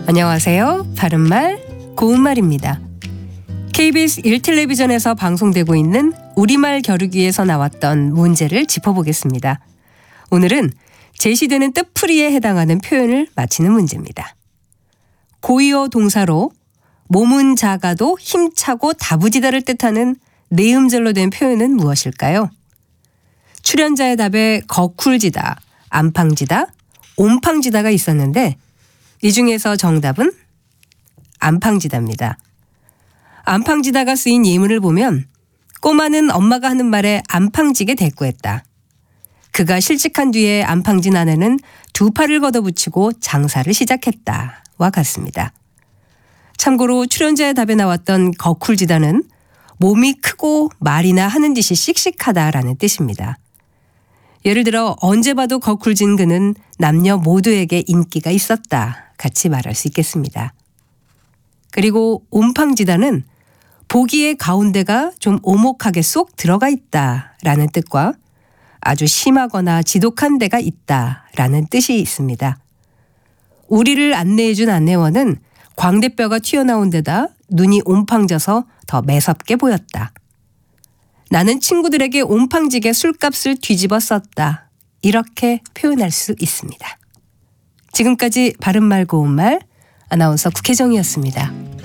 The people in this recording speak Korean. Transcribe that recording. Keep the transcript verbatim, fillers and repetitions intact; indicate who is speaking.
Speaker 1: 안녕하세요. 바른말 고운말입니다. 케이비에스 일 텔레비전에서 방송되고 있는 우리말 겨루기에서 나왔던 문제를 짚어보겠습니다. 오늘은 제시되는 뜻풀이에 해당하는 표현을 맞히는 문제입니다. 고의어 동사로 몸은 작아도 힘차고 다부지다를 뜻하는 네 음절로 된 표현은 무엇일까요? 출연자의 답에 거쿨지다, 안팡지다, 옴팡지다가 있었는데 이 중에서 정답은 안팡지다입니다. 안팡지다가 쓰인 예문을 보면 꼬마는 엄마가 하는 말에 안팡지게 대꾸했다. 그가 실직한 뒤에 안팡진 아내는 두 팔을 걷어붙이고 장사를 시작했다 와 같습니다. 참고로 출연자의 답에 나왔던 거쿨지다는 몸이 크고 말이나 하는 짓이 씩씩하다라는 뜻입니다. 예를 들어 언제 봐도 거쿨진 그는 남녀 모두에게 인기가 있었다 같이 말할 수 있겠습니다. 그리고 옴팡지다는 보기의 가운데가 좀 오목하게 쏙 들어가 있다라는 뜻과 아주 심하거나 지독한 데가 있다라는 뜻이 있습니다. 우리를 안내해준 안내원은 광대뼈가 튀어나온 데다 눈이 옴팡져서 더 매섭게 보였다. 나는 친구들에게 옴팡지게 술값을 뒤집어 썼다. 이렇게 표현할 수 있습니다. 지금까지 바른말 고운말 아나운서 국혜정이었습니다.